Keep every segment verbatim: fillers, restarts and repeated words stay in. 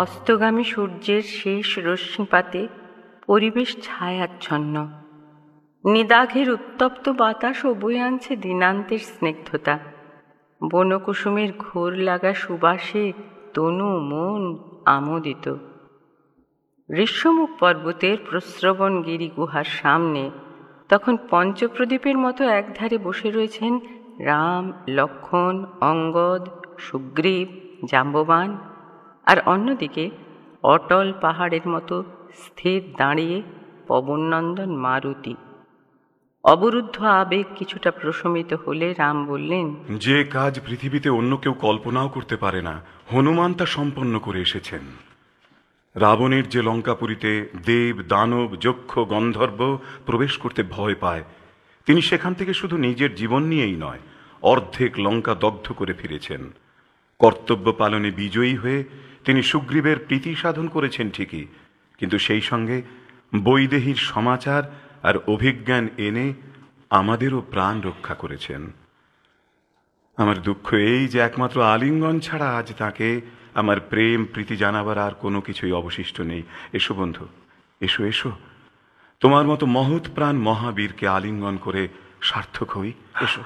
অস্তগামী সূর্যের শেষ রশ্মিপাতে পরিবেশ ছায়াচ্ছন্ন। নিদাঘের উত্তপ্ত বাতাস বয়ে আনছে দিনান্তের স্নিগ্ধতা। বনকুসুমের ঘোর লাগা সুবাসে তনু মন আমোদিত। ঋষ্যমুখ পর্বতের প্রস্রবণগিরি গুহার সামনে তখন পঞ্চপ্রদীপের মতো একধারে বসে রয়েছেন রাম, লক্ষ্মণ, অঙ্গদ, সুগ্রীব, জাম্ববান, আর অন্যদিকে অটল পাহাড়ের মতো স্থির দাঁড়িয়ে পবননন্দন মারুতি। অবরুদ্ধ আবেগ কিছুটা প্রশমিত হলে রাম বললেন, যে কাজ পৃথিবীতে অন্য কেউ কল্পনাও করতে পারে না, হনুমান তা সম্পন্ন করে এসেছেন। রাবণের যে লঙ্কাপুরীতে দেব, দানব, যক্ষ, গন্ধর্ব প্রবেশ করতে ভয় পায়, তিনি সেখান থেকে শুধু নিজের জীবন নিয়েই নয়, অর্ধেক লঙ্কা দগ্ধ করে ফিরেছেন। কর্তব্য পালনে বিজয়ী হয়ে তিনি সুগ্রীবের প্রীতি সাধন করেছেন ঠিকই, কিন্তু সেই সঙ্গে বৈদেহীর সমাচার আর অভিজ্ঞান এনে আমাদেরও প্রাণ রক্ষা করেছেন। আমার দুঃখ এই যে একমাত্র আলিঙ্গন ছাড়া আজ তাকে আমার প্রেম প্রীতি জানাবার আর কোনো কিছুই অবশিষ্ট নেই। এসো বন্ধু, এসো এসো, তোমার মতো মহৎ প্রাণ মহাবীরকে আলিঙ্গন করে সার্থক হই। এসো।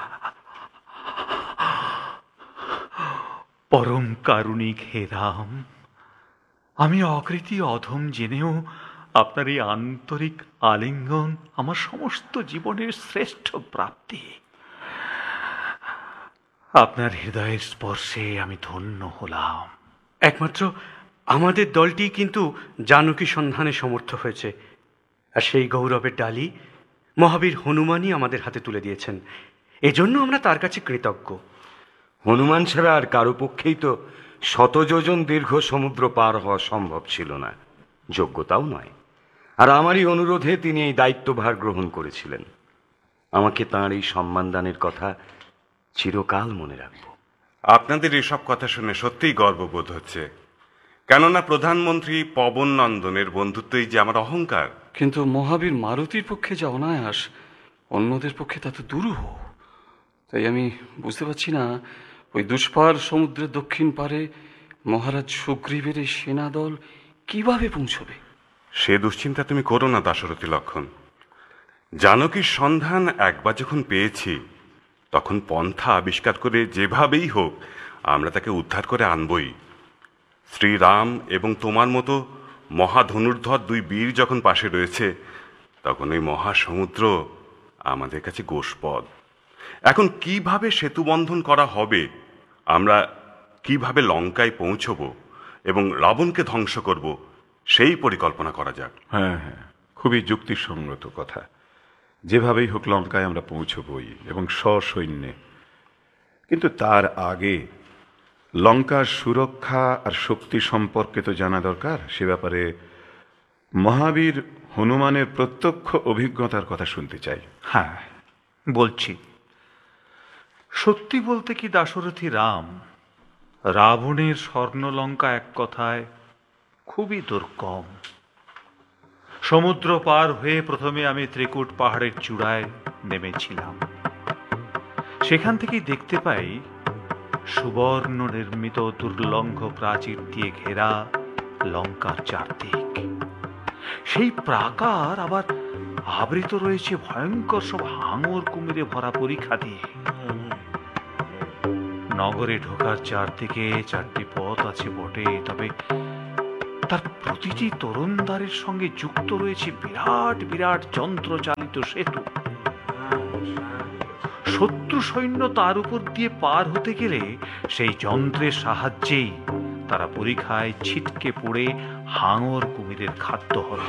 পরম কারুণিক হে রাম, আমি অকৃতি অধম জেনেও আপনার এই আন্তরিক আলিঙ্গন আমার সমস্ত জীবনের শ্রেষ্ঠ প্রাপ্তি। আপনার হৃদয়ের স্পর্শে আমি ধন্য হলাম। একমাত্র আমাদের দলটি কিন্তু জানকী সন্ধানে সমর্থ হয়েছে, আর সেই গৌরবের ডালি মহাবীর হনুমানই আমাদের হাতে তুলে দিয়েছেন। এজন্য আমরা তার কাছে কৃতজ্ঞ। হনুমান ছাড়া আর কারো পক্ষেই তো শত যোজন দীর্ঘ সমুদ্র পার হওয়া সম্ভব ছিল না, যোগ্যতাও নয়। আর আমারই অনুরোধে তিনি এই দায়িত্বভার গ্রহণ করেছিলেন। আমাকে তাঁর এই সম্মানদানের কথা চিরকাল মনে রাখব। আপনাদের এসব কথা শুনে সত্যিই গর্ববোধ হচ্ছে, কেননা প্রধানমন্ত্রী পবন নন্দনের বন্ধুত্বই যে আমার অহংকার। কিন্তু মহাবীর মারুতির পক্ষে যা অনায়াস, অন্যদের পক্ষে তা তো দুরূহ। তাই আমি বুঝতে পারছি না, ওই দুষ্পার সমুদ্রের দক্ষিণ পারে মহারাজ সুগ্রীবের এই সেনাদল কিভাবে পৌঁছবে। সে দুশ্চিন্তা তুমি করো না দাশরথী লক্ষণ। জানকীর সন্ধান একবার যখন পেয়েছি, তখন পন্থা আবিষ্কার করে যেভাবেই হোক আমরা তাকে উদ্ধার করে আনবই। শ্রীরাম এবং তোমার মতো মহাধনুর্ধর দুই বীর যখন পাশে রয়েছে, তখন ওই মহাসমুদ্র আমাদের কাছে গোষ্পদ। এখন কিভাবে সেতু বন্ধন করা হবে, আমরা কিভাবে লঙ্কায় পৌঁছব এবং রাবণকে ধ্বংস করব, সেই পরিকল্পনা করা যাক। হ্যাঁ হ্যাঁ, খুবই যুক্তিসঙ্গত কথা। যেভাবেই হোক লঙ্কায় আমরা পৌঁছবই, এবং সসৈন্যে। কিন্তু তার আগে লঙ্কার সুরক্ষা আর শক্তি সম্পর্কে তো জানা দরকার। সে ব্যাপারে মহাবীর হনুমানের প্রত্যক্ষ অভিজ্ঞতার কথা শুনতে চাই। হ্যাঁ, বলছি। সত্যি বলতে কি দাশরথী রাম, রাবণের স্বর্ণলঙ্কা এক কথায় খুবই দুর্গম। সমুদ্র পার হয়ে প্রথমে আমি ত্রিকুট পাহাড়ের চূড়ায় নেমেছিলাম। সেখান থেকেই দেখতে পাই সুবর্ণ নির্মিত দুর্লঙ্ঘ প্রাচীর দিয়ে ঘেরা লঙ্কার চারদিক। সেই প্রাকার আবার আবৃত রয়েছে ভয়ঙ্কর সব হাঙর কুমিরে ভরা পরিখা দিয়ে। নগরে ঢোকার চারদিকে চারটি পথ আছে বটে, তবে তার প্রতিটি তরুণদ্বারের সঙ্গে যুক্ত রয়েছে বিরাট বিরাট যন্ত্রচালিত সেতু। শত্রু সৈন্য তার উপর দিয়ে পার হতে গেলে সেই যন্ত্রের সাহায্যেই তারা পরিখায় ছিটকে পড়ে হাঙর কুমিরের খাদ্য হবে।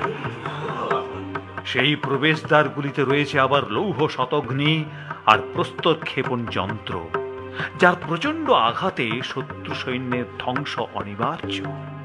সেই প্রবেশদ্বারগুলিতে রয়েছে আবার লৌহ শতঘ্নি আর প্রস্তর ক্ষেপণ যন্ত্র, যার প্রচণ্ড আঘাতে শত্রু সৈন্যের ধ্বংস অনিবার্য।